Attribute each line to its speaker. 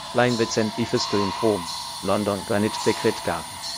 Speaker 1: Line Vincent Ifes Green Home, London Greenwich Secret Garden.